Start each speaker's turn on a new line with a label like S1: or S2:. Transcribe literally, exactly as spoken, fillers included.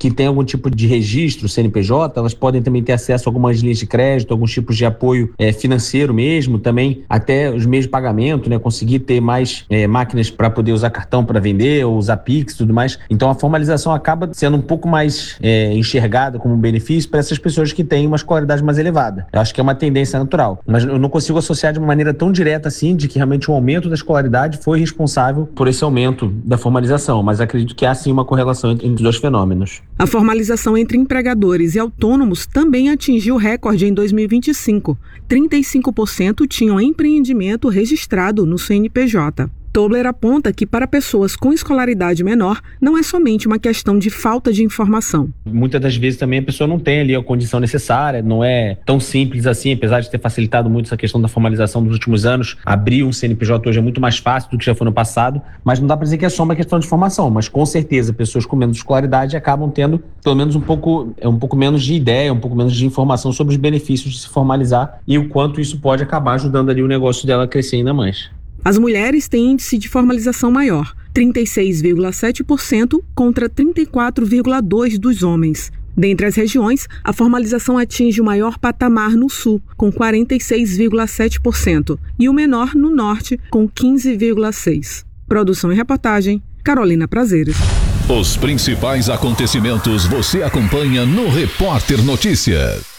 S1: que têm algum tipo de registro C N P J, elas podem também ter acesso a algumas linhas de crédito, alguns tipos de apoio é, financeiro mesmo, também até os meios de pagamento, né? Conseguir ter mais é, máquinas para poder usar cartão para vender, ou usar Pix e tudo mais. Então a formalização acaba sendo um pouco mais é, enxergada como um benefício para essas pessoas que têm uma escolaridade mais elevada. Eu acho que é uma tendência natural, mas eu não consigo associar de uma maneira tão direta assim de que realmente o aumento da escolaridade foi responsável por esse aumento da formalização, mas acredito que há sim uma correlação entre os dois fenômenos.
S2: A formalização entre empregadores e autônomos também atingiu recorde em dois mil e vinte e cinco. trinta e cinco por cento tinham empreendimento registrado no C N P J. Tobler aponta que para pessoas com escolaridade menor não é somente uma questão de falta de informação.
S1: Muitas das vezes também a pessoa não tem ali a condição necessária, não é tão simples assim, apesar de ter facilitado muito essa questão da formalização nos últimos anos. Abrir um C N P J hoje é muito mais fácil do que já foi no passado, mas não dá para dizer que é só uma questão de formação, mas com certeza pessoas com menos escolaridade acabam tendo pelo menos um pouco, um pouco menos de ideia, um pouco menos de informação sobre os benefícios de se formalizar e o quanto isso pode acabar ajudando ali o negócio dela a crescer ainda mais.
S2: As mulheres têm índice de formalização maior, trinta e seis vírgula sete por cento contra trinta e quatro vírgula dois por cento dos homens. Dentre as regiões, a formalização atinge o maior patamar no sul, com quarenta e seis vírgula sete por cento, e o menor no norte, com quinze vírgula seis por cento. Produção e reportagem, Carolina Prazeres.
S3: Os principais acontecimentos você acompanha no Repórter Notícias.